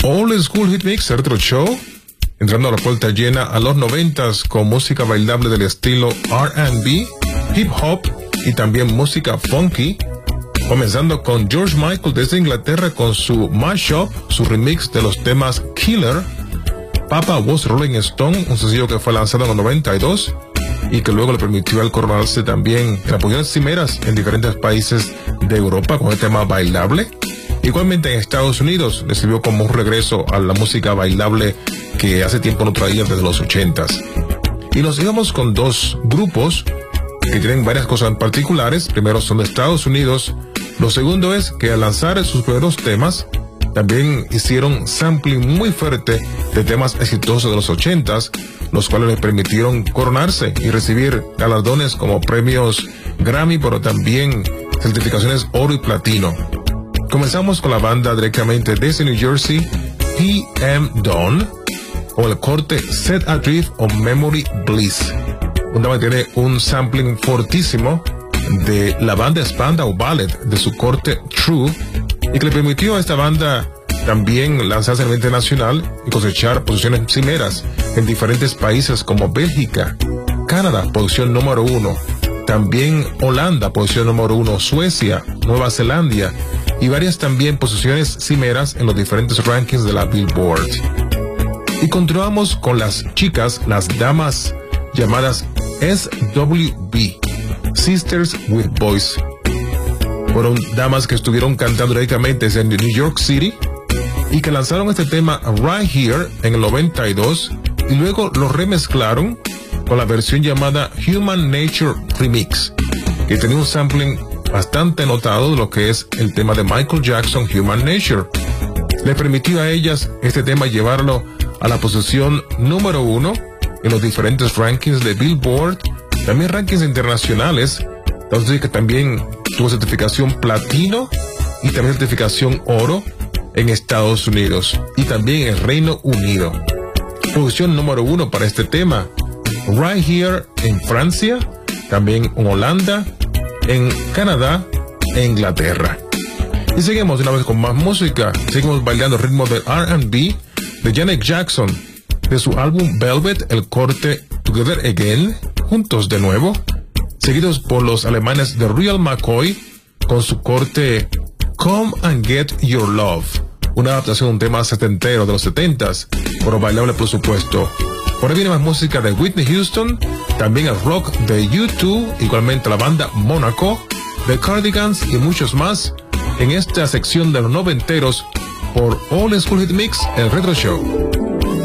Old School Hit Mix, el Retro Show, entrando a la puerta llena a los 90s con música bailable del estilo R&B, hip hop y también música funky, comenzando con George Michael desde Inglaterra con su mashup, su remix de los temas Killer, Papa Was Rolling Stone, un sencillo que fue lanzado en el 92 y que luego le permitió al coronarse también en las posiciones cimeras en diferentes países de Europa con el tema bailable. Igualmente en Estados Unidos le sirvió como un regreso a la música bailable que hace tiempo no traía desde los 80s. Y nos íbamos con dos grupos que tienen varias cosas en particulares. Primero son de Estados Unidos. Lo segundo es que al lanzar sus primeros temas, también hicieron sampling muy fuerte de temas exitosos de los 80s, los cuales les permitieron coronarse y recibir galardones como premios Grammy, pero también certificaciones oro y platino. Comenzamos con la banda directamente desde New Jersey, PM Dawn, o el corte Set Adrift o Memory Bliss. Un tema que tiene un sampling fortísimo de la banda Spandau Ballet de su corte True, y que le permitió a esta banda también lanzarse a nivel internacional y cosechar posiciones cimeras en diferentes países como Bélgica, Canadá, posición número 1, también Holanda, posición número 1, Suecia, Nueva Zelanda, y varias también posiciones cimeras en los diferentes rankings de la Billboard. Y continuamos con las chicas, las damas llamadas SWB, Sisters with Boys. Fueron damas que estuvieron cantando directamente desde New York City y que lanzaron este tema Right Here en el 92 y luego lo remezclaron con la versión llamada Human Nature Remix, que tenía un sampling bastante notado de lo que es el tema de Michael Jackson, Human Nature. Le permitió a ellas este tema llevarlo a la posición número 1 en los diferentes rankings de Billboard, también rankings internacionales, entonces que también tuvo certificación platino y también certificación oro en Estados Unidos y también en Reino Unido. Posición número 1 para este tema, Right Here en Francia, también en Holanda, en Canadá e Inglaterra. Y seguimos una vez con más música. Seguimos bailando el ritmo del R&B de Janet Jackson, de su álbum Velvet, el corte Together Again, juntos de nuevo, seguidos por los alemanes de Real McCoy con su corte Come and Get Your Love, una adaptación de un tema setentero de los 70s, pero bailable por supuesto. Por ahí viene más música de Whitney Houston, también el rock de U2, igualmente la banda Monaco, The Cardigans y muchos más en esta sección de los noventeros por Old School Hit Mix, el Retro Show.